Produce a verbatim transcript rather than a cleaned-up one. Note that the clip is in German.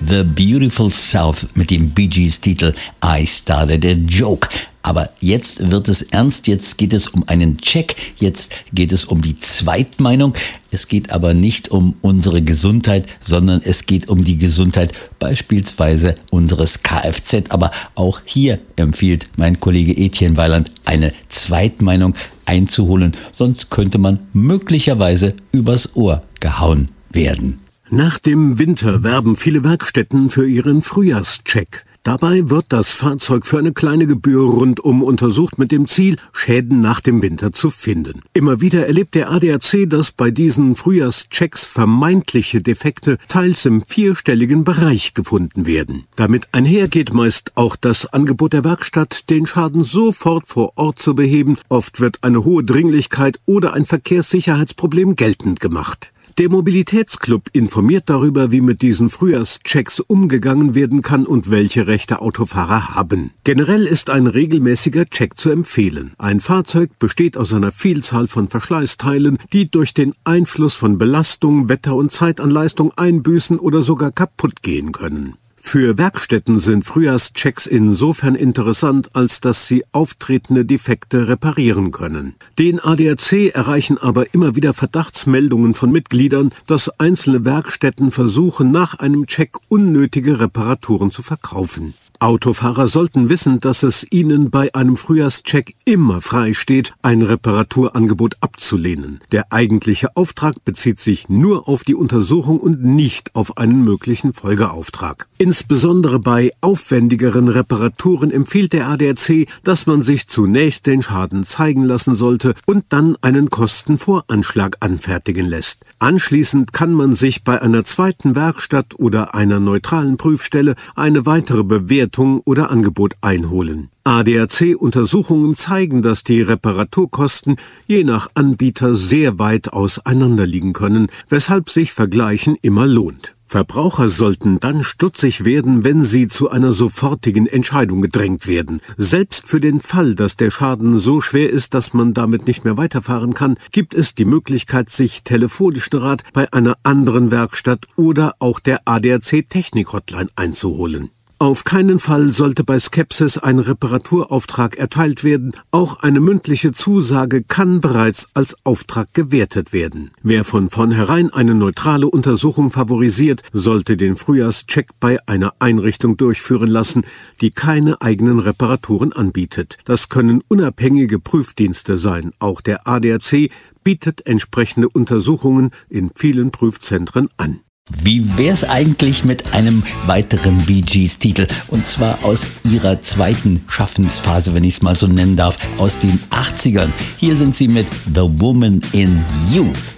The Beautiful South mit dem Bee Gees Titel I Started a Joke. Aber jetzt wird es ernst, jetzt geht es um einen Check, jetzt geht es um die Zweitmeinung. Es geht aber nicht um unsere Gesundheit, sondern es geht um die Gesundheit beispielsweise unseres Kfz. Aber auch hier empfiehlt mein Kollege Etienne Weiland, eine Zweitmeinung einzuholen, sonst könnte man möglicherweise übers Ohr gehauen werden. Nach dem Winter werben viele Werkstätten für ihren Frühjahrscheck. Dabei wird das Fahrzeug für eine kleine Gebühr rundum untersucht mit dem Ziel, Schäden nach dem Winter zu finden. Immer wieder erlebt der A D A C, dass bei diesen Frühjahrschecks vermeintliche Defekte teils im vierstelligen Bereich gefunden werden. Damit einhergeht meist auch das Angebot der Werkstatt, den Schaden sofort vor Ort zu beheben. Oft wird eine hohe Dringlichkeit oder ein Verkehrssicherheitsproblem geltend gemacht. Der Mobilitätsclub informiert darüber, wie mit diesen Frühjahrschecks umgegangen werden kann und welche Rechte Autofahrer haben. Generell ist ein regelmäßiger Check zu empfehlen. Ein Fahrzeug besteht aus einer Vielzahl von Verschleißteilen, die durch den Einfluss von Belastung, Wetter und Zeit an Leistung einbüßen oder sogar kaputt gehen können. Für Werkstätten sind Frühjahrschecks insofern interessant, als dass sie auftretende Defekte reparieren können. Den A D A C erreichen aber immer wieder Verdachtsmeldungen von Mitgliedern, dass einzelne Werkstätten versuchen, nach einem Check unnötige Reparaturen zu verkaufen. Autofahrer sollten wissen, dass es ihnen bei einem Frühjahrscheck immer frei steht, ein Reparaturangebot abzulehnen. Der eigentliche Auftrag bezieht sich nur auf die Untersuchung und nicht auf einen möglichen Folgeauftrag. Insbesondere bei aufwendigeren Reparaturen empfiehlt der A D A C, dass man sich zunächst den Schaden zeigen lassen sollte und dann einen Kostenvoranschlag anfertigen lässt. Anschließend kann man sich bei einer zweiten Werkstatt oder einer neutralen Prüfstelle eine weitere Bewertung oder Angebot einholen. A D A C-Untersuchungen zeigen, dass die Reparaturkosten je nach Anbieter sehr weit auseinander liegen können, weshalb sich Vergleichen immer lohnt. Verbraucher sollten dann stutzig werden, wenn sie zu einer sofortigen Entscheidung gedrängt werden. Selbst für den Fall, dass der Schaden so schwer ist, dass man damit nicht mehr weiterfahren kann, gibt es die Möglichkeit, sich telefonischen Rat bei einer anderen Werkstatt oder auch der A D A C-Technik-Hotline einzuholen. Auf keinen Fall sollte bei Skepsis ein Reparaturauftrag erteilt werden. Auch eine mündliche Zusage kann bereits als Auftrag gewertet werden. Wer von vornherein eine neutrale Untersuchung favorisiert, sollte den Frühjahrscheck bei einer Einrichtung durchführen lassen, die keine eigenen Reparaturen anbietet. Das können unabhängige Prüfdienste sein. Auch der A D A C bietet entsprechende Untersuchungen in vielen Prüfzentren an. Wie wär's eigentlich mit einem weiteren Bee Gees Titel? Und zwar aus ihrer zweiten Schaffensphase, wenn ich es mal so nennen darf, aus den achtzigern. Hier sind sie mit The Woman in You.